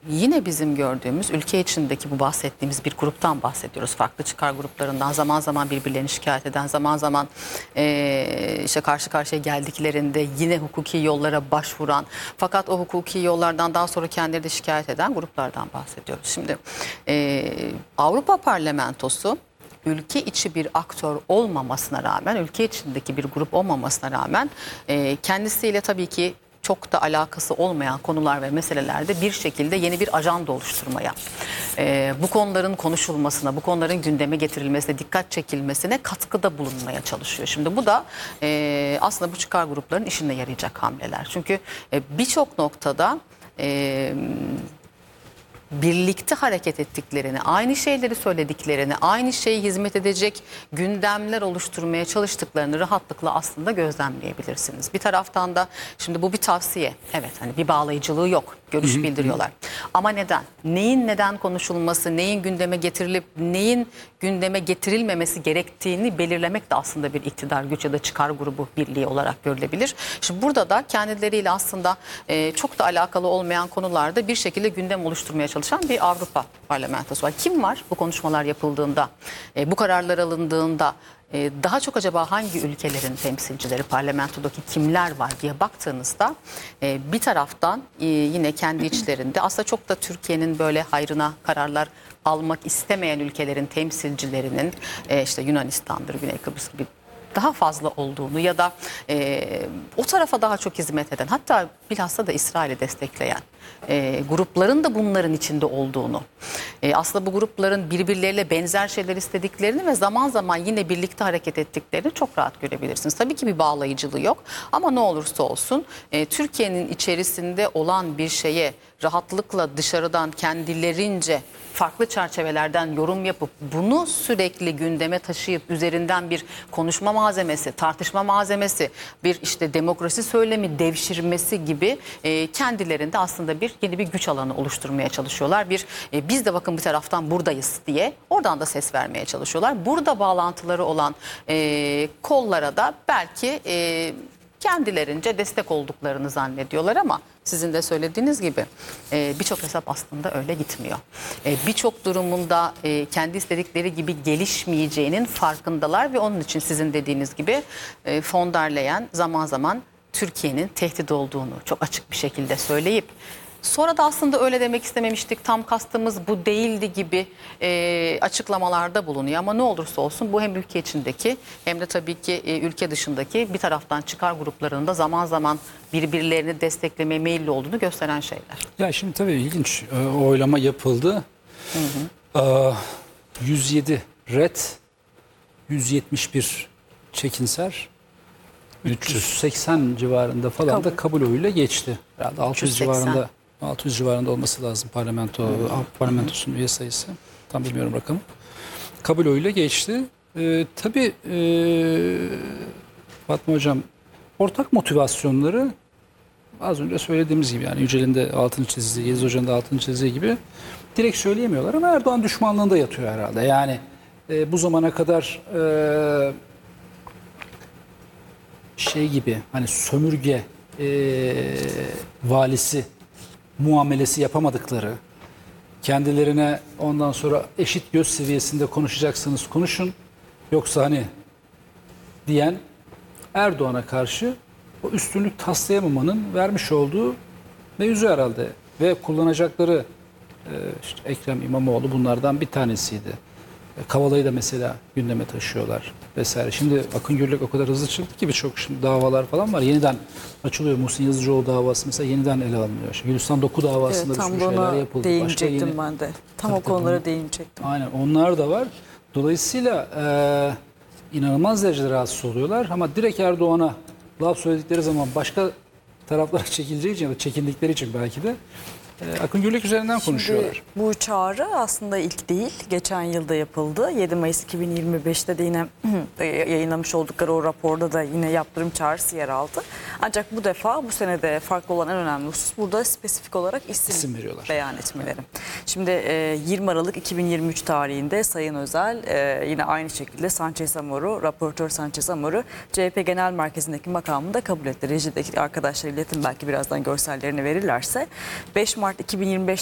yine bizim gördüğümüz ülke içindeki bu bahsettiğimiz bir gruptan bahsediyoruz. Farklı çıkar gruplarından zaman zaman birbirlerini şikayet eden, zaman zaman işte karşı karşıya geldiklerinde yine hukuki yollara başvuran, fakat o hukuki yollardan daha sonra kendileri de şikayet eden gruplardan bahsediyoruz. Şimdi Avrupa Parlamentosu ülke içi bir aktör olmamasına rağmen, ülke içindeki bir grup olmamasına rağmen kendisiyle tabii ki çok da alakası olmayan konular ve meselelerde bir şekilde yeni bir ajanda oluşturmaya, bu konuların konuşulmasına, bu konuların gündeme getirilmesine, dikkat çekilmesine katkıda bulunmaya çalışıyor. Şimdi bu da aslında bu çıkar grupların işine yarayacak hamleler. Çünkü birçok noktada birlikte hareket ettiklerini, aynı şeyleri söylediklerini, aynı şeye hizmet edecek gündemler oluşturmaya çalıştıklarını rahatlıkla aslında gözlemleyebilirsiniz. Bir taraftan da şimdi bu bir tavsiye. Evet, hani bir bağlayıcılığı yok. Görüş bildiriyorlar. Ama neden? Neyin neden konuşulması, neyin gündeme getirilip neyin gündeme getirilmemesi gerektiğini belirlemek de aslında bir iktidar, güç ya da çıkar grubu birliği olarak görülebilir. Şimdi burada da kendileriyle aslında çok da alakalı olmayan konularda bir şekilde gündem oluşturmaya çalışan bir Avrupa Parlamentosu var. Kim var bu konuşmalar yapıldığında, bu kararlar alındığında? Daha çok acaba hangi ülkelerin temsilcileri, parlamentodaki kimler var diye baktığınızda bir taraftan yine kendi içlerinde aslında çok da Türkiye'nin böyle hayrına kararlar almak istemeyen ülkelerin temsilcilerinin işte Yunanistan'dır, Güney Kıbrıs gibi daha fazla olduğunu ya da o tarafa daha çok hizmet eden, hatta bilhassa da İsrail'i destekleyen grupların da bunların içinde olduğunu, aslında bu grupların birbirleriyle benzer şeyler istediklerini ve zaman zaman yine birlikte hareket ettiklerini çok rahat görebilirsiniz. Tabii ki bir bağlayıcılığı yok ama ne olursa olsun Türkiye'nin içerisinde olan bir şeye rahatlıkla dışarıdan kendilerince farklı çerçevelerden yorum yapıp bunu sürekli gündeme taşıyıp üzerinden bir konuşma malzemesi, tartışma malzemesi, bir işte demokrasi söylemi devşirmesi gibi kendilerinde aslında bir yeni bir güç alanı oluşturmaya çalışıyorlar. Biz de bakın bir taraftan buradayız diye oradan da ses vermeye çalışıyorlar. Burada bağlantıları olan kollara da belki kendilerince destek olduklarını zannediyorlar ama sizin de söylediğiniz gibi birçok hesap aslında öyle gitmiyor. Birçok durumunda kendi istedikleri gibi gelişmeyeceğinin farkındalar ve onun için sizin dediğiniz gibi von der Leyen zaman zaman Türkiye'nin tehdit olduğunu çok açık bir şekilde söyleyip sonra da aslında öyle demek istememiştik, tam kastımız bu değildi gibi açıklamalarda bulunuyor. Ama ne olursa olsun bu hem ülke içindeki hem de tabii ki ülke dışındaki bir taraftan çıkar gruplarının da zaman zaman birbirlerini desteklemeye meyilli olduğunu gösteren şeyler. Ya şimdi tabii ilginç, oylama yapıldı. 107 red, 171 çekinser, 380 civarında falan da kabul oyuyla geçti. Herhalde 600 civarında olması lazım parlamentosunun üye sayısı. Tam bilmiyorum rakamı. Kabul oyuyla geçti. Tabii Fatma Hocam, ortak motivasyonları az önce söylediğimiz gibi, yani Yücel'in de altını çizdiği, Yediz Hoca'nın da altını çizdiği gibi direkt söyleyemiyorlar ama Erdoğan düşmanlığında yatıyor herhalde. Yani bu zamana kadar şey gibi, hani sömürge valisi muamelesi yapamadıkları, kendilerine ondan sonra eşit göz seviyesinde konuşacaksınız konuşun, yoksa hani diyen Erdoğan'a karşı o üstünlük taslayamamanın vermiş olduğu mevzu herhalde. Ve kullanacakları işte Ekrem İmamoğlu bunlardan bir tanesiydi. Kavala'yı da mesela gündeme taşıyorlar vesaire. Şimdi Akın Gürlek o kadar hızlı çıktı ki birçok şimdi davalar falan var. Yeniden açılıyor. Muhsin Yazıcıoğlu davası mesela yeniden ele alınıyor. Şimdi Gülistan Doku davasında bir sürü şeyler yapıldı. Değinecektim ben de. Tam o konulara değinecektim. Aynen, onlar da var. Dolayısıyla inanılmaz derecede rahatsız oluyorlar ama direkt Erdoğan'a laf söyledikleri zaman başka taraflara çekileceği için ya da çekindikleri için belki de Akın Gürlek üzerinden konuşuyorlar. Şimdi bu çağrı aslında ilk değil. Geçen yılda yapıldı. 7 Mayıs 2025'te de yine yayınlamış oldukları o raporda da yine yaptırım çağrısı yer aldı. Ancak bu defa bu senede farklı olan en önemli husus burada spesifik olarak isim veriyorlar, beyan etmeleri. Şimdi 20 Aralık 2023 tarihinde Sayın Özel yine aynı şekilde Sanchez Amor'u, raportör Sanchez Amor'u CHP Genel Merkezi'ndeki makamını da kabul etti. Rejideki arkadaşlar iletin belki birazdan görsellerini verirlerse. 5 Mart 2025